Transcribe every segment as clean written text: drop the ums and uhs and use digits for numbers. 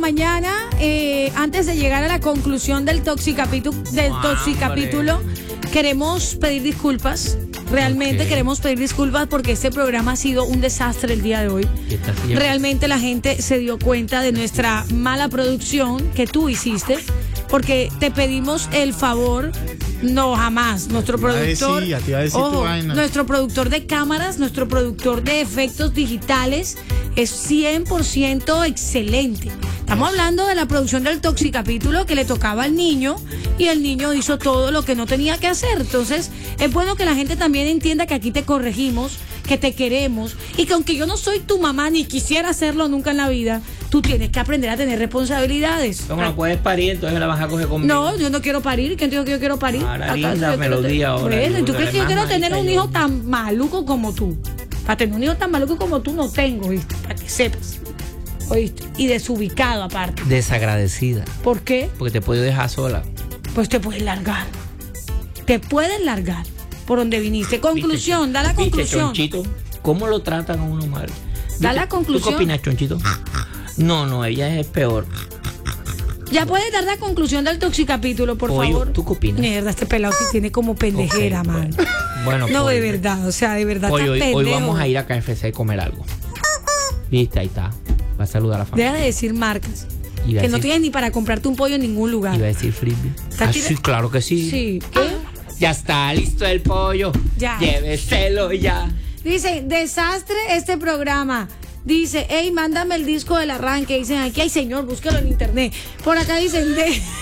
mañana, antes de llegar a la conclusión del toxicapítulo, queremos pedir disculpas. Realmente queremos pedir disculpas porque este programa ha sido un desastre el día de hoy. Realmente la gente se dio cuenta de nuestra mala producción que tú hiciste, porque te pedimos el favor. No, jamás. Nuestro productor, nuestro productor de cámaras, nuestro productor de efectos digitales es 100% excelente. Estamos hablando de la producción del toxicapítulo que le tocaba al niño y el niño hizo todo lo que no tenía que hacer. Entonces, es bueno que la gente también entienda que aquí te corregimos, que te queremos y que aunque yo no soy tu mamá ni quisiera hacerlo nunca en la vida, tú tienes que aprender a tener responsabilidades. ¿Cómo no puedes parir? Entonces la vas a coger conmigo. No, yo no quiero parir. ¿Quién dijo que yo quiero parir? Ahora linda melodía ahora. Bueno, ¿tú crees que yo quiero tener un hijo tan maluco como tú? Para tener un hijo tan maluco como tú no tengo, ¿viste? Para que sepas. ¿Oíste? Y desubicado aparte. Desagradecida. ¿Por qué? Porque te puedo dejar sola. Pues te puedes largar. Te puedes largar por donde viniste. Conclusión, da la conclusión. Chonchito, ¿cómo lo tratan a uno mal? Da la conclusión. ¿Tú qué opinas, Chonchito? No, ella es peor. Ya puedes dar la conclusión del toxicapítulo, por favor. ¿Tú qué opinas? Mierda, este pelado sí tiene como pendejera, man. Bueno, no, de verdad, o sea, de verdad está pendejo. Hoy vamos a ir a KFC a comer algo. Viste, ahí está. Va a saludar a la familia. Deja de decir marcas. Que no tienes ni para comprarte un pollo en ningún lugar. Iba a decir frisbee. Sí, claro que sí. Sí. ¿Qué? Ya está listo el pollo. Ya. Lléveselo ya. Dice, desastre este programa. Dice, hey, mándame el disco del arranque. Dicen, aquí hay señor, búsquelo en internet. Por acá dicen,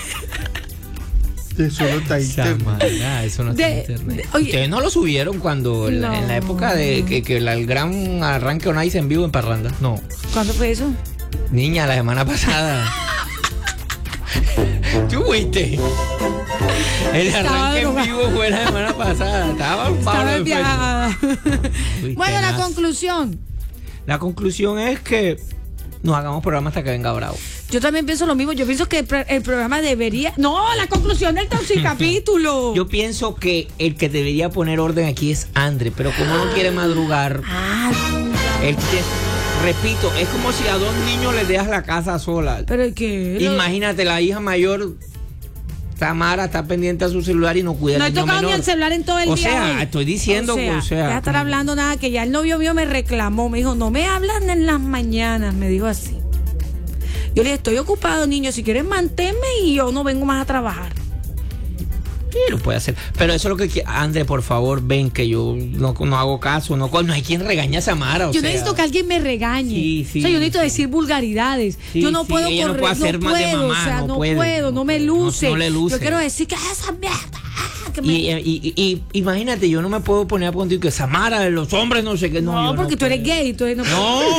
Eso no está en internet. Eso no está en internet. Ustedes no lo subieron cuando en la época de que el gran arranque o Nice en vivo en Parranda. No. ¿Cuándo fue eso? Niña, la semana pasada. ¿Tú fuiste? El arranque en vivo fue la semana pasada. Estaba viajada. Bueno, la conclusión. La conclusión es que nos hagamos programa hasta que venga Bravo. Yo también pienso lo mismo. Yo pienso que el programa debería... No, la conclusión del toxicapítulo. Yo pienso que el que debería poner orden aquí es André, pero como no quiere madrugar, repito, es como si a dos niños les dejas la casa sola. Pero ¿qué? Imagínate, la hija mayor... Tamara está pendiente a su celular y no cuida al niño menor. No he tocado ni el celular en todo el día. O sea, estoy diciendo que, ya estar hablando nada, que ya el novio mío me reclamó, me dijo, no me hablan en las mañanas, me dijo así. Yo le dije, estoy ocupado, niño, si quieres manténme y yo no vengo más a trabajar. Sí, lo puede hacer. Pero eso es lo que André, por favor, ven que yo no hago caso, no hay quien regañe a Samara. Yo necesito que alguien me regañe. Sí. O sea, yo necesito decir vulgaridades. Yo no puedo correr, no puedo hacer más de mamá, no me luce. No le luce. Yo quiero decir que esa mierda. Y imagínate, yo no me puedo poner a contigo que Samara, los hombres no sé qué. No, porque tú eres gay, tú eres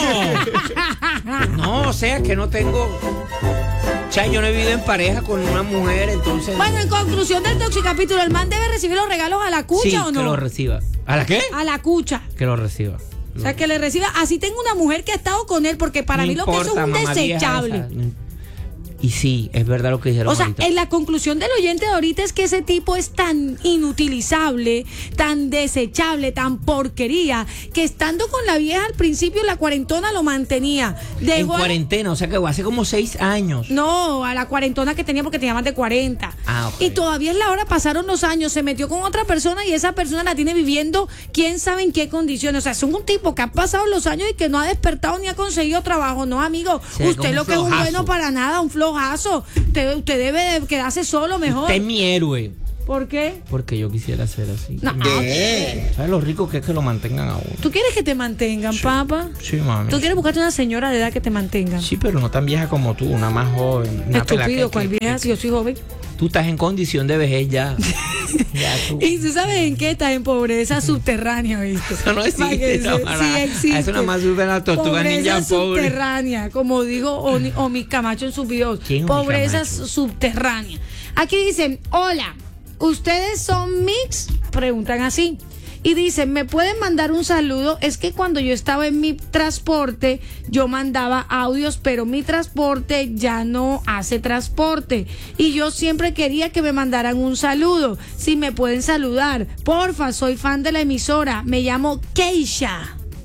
No, o sea, que no tengo... O sea, yo no he vivido en pareja con una mujer, entonces... Bueno, en conclusión del toxicapítulo, ¿el man debe recibir los regalos a la cucha o no? Sí, que los reciba. ¿A la qué? A la cucha. Que los reciba. O sea, que le reciba. Así tengo una mujer que ha estado con él, porque para mí lo que eso es un desechable. Y sí, es verdad lo que dijeron. O sea, ahorita. en la conclusión del oyente de ahorita es que ese tipo es tan inutilizable, tan desechable, tan porquería, que estando con la vieja al principio, la cuarentona lo mantenía. En cuarentena, o sea que hace como 6 años. No, a la cuarentona que tenía, porque tenía más de 40. Okay. Y todavía es la hora, pasaron los años, se metió con otra persona y esa persona la tiene viviendo quién sabe en qué condiciones. O sea, es un tipo que ha pasado los años y que no ha despertado ni ha conseguido trabajo. No, amigo, usted lo que es un bueno para nada, un flojazo. Usted debe de quedarse solo mejor. Usted es mi héroe. ¿Por qué? Porque yo quisiera ser así. No. ¿Sabes lo rico que es que lo mantengan a uno? ¿Tú quieres que te mantengan, papá? Sí, mami. ¿Tú quieres buscarte una señora de edad que te mantenga? Sí, pero no tan vieja como tú, una más joven. Una estúpido, ¿cuál vieja? Si yo soy joven. Tú estás en condición de vejez ya. Tú. ¿Y tú sabes en qué estás? En pobreza subterránea, ¿viste? Eso no existe. Sí existe. Eso nada más sube la tortuga ninja pobre. Subterránea, como digo o mi Camacho en sus videos. Pobreza subterránea. Aquí dicen, hola, ¿ustedes son mix? Preguntan así. Y dicen, ¿me pueden mandar un saludo? Es que cuando yo estaba en mi transporte, yo mandaba audios, pero mi transporte ya no hace transporte. Y yo siempre quería que me mandaran un saludo. Si me pueden saludar, porfa, soy fan de la emisora. Me llamo Keisha.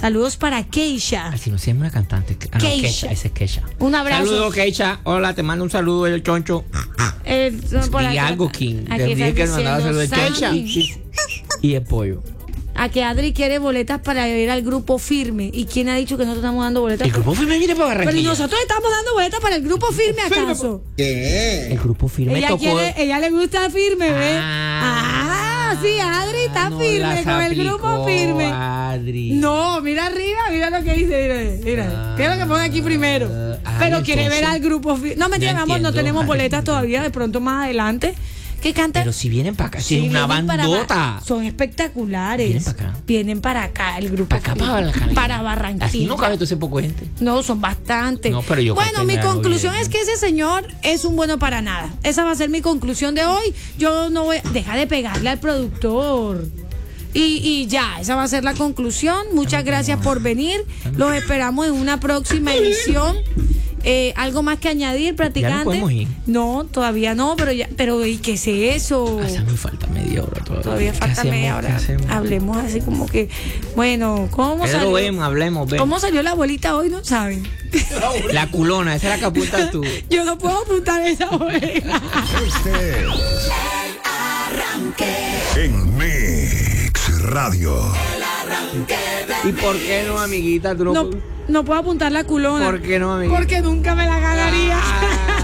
Saludos para Keisha. Así no se llama una cantante. No, Keisha, ese es Keisha. Un abrazo. Saludos, Keisha. Hola, te mando un saludo del choncho. Y algo, King. Te dije que me mandaba saludos de Keisha y el pollo. A que Adri quiere boletas para ir al Grupo Firme. ¿Y quién ha dicho que nosotros estamos dando boletas? El Grupo Firme viene para Barranquilla. Pero nosotros estamos dando boletas para el Grupo Firme, ¿acaso? ¿Qué? El Grupo Firme ella le gusta Firme, ¿ves? Sí, Adri está firme con el Grupo Firme. Adri. No, mira arriba, mira lo que dice, mira. ¿Qué es lo que pone aquí primero? Pero quiere ver al Grupo Firme. No, mentira, mi amor, no tenemos boletas todavía, de pronto más adelante. ¿Qué canta? Pero si vienen para acá, si es una bandota. Son espectaculares. Vienen para acá el grupo. Para Barranquilla. Así no cabe todo ese poco gente. No, son bastantes. No, pero bueno, mi conclusión es que ese señor es un bueno para nada. Esa va a ser mi conclusión de hoy. Yo no voy. Deja de pegarle al productor. Y ya, esa va a ser la conclusión. Muchas gracias por venir. Los esperamos en una próxima edición. ¿Algo más que añadir, practicante? ¿Ya no podemos ir? No, todavía no, pero ¿y qué es eso? A mí falta media hora todavía. Todavía falta media hora. Hablemos así como que, bueno, ¿cómo salió? Hablemos. ¿Cómo salió la abuelita hoy? No saben. La culona, esa es la que apuntas tú. Yo no puedo apuntar esa abuela. Este es El Arranque en Mix Radio. El Arranque. ¿Y por qué no, amiguita? Tú no puedo apuntar la culona. ¿Por qué no, amiguita? Porque nunca me la ganaría.